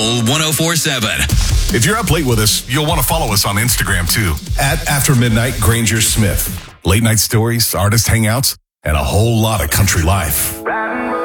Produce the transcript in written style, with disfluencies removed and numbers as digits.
1047. If you're up late with us, you'll want to follow us on Instagram too. At After Midnight Granger Smith. Late night stories, artist hangouts, and a whole lot of country life.